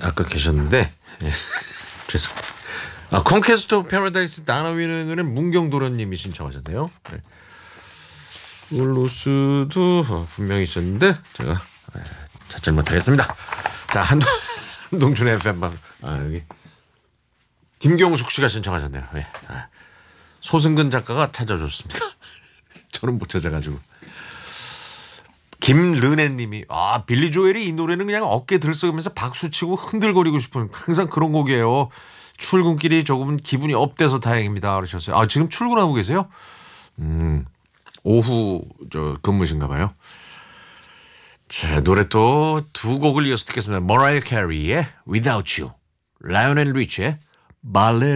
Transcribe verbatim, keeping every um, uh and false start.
아까 계셨는데 예. 죄송. 아 콘퀘스트 오브 패러다이스 다나위의 노래 문경도련님이 신청하셨네요. 네. 울루스도 어, 분명히 있었는데 제가 찾질 못하겠습니다. 자 한동 한동준의 에프엠 방 아, 여기 김경숙 씨가 신청하셨네요. 네. 아, 소승근 작가가 찾아줬습니다. 저는 못 찾아가지고. 김르네님이 아 빌리 조엘이 이 노래는 그냥 어깨 들썩이면서 박수치고 흔들거리고 싶은 항상 그런 곡이에요. 출근길이 조금은 기분이 업돼서 다행입니다. 그러셨어요. 아 지금 출근하고 계세요? 음 오후 저 근무신가 봐요. 자 노래 또 두 곡을 이어서 듣겠습니다. 머라이어 캐리의 Without You, 라이오넬 리치의 발레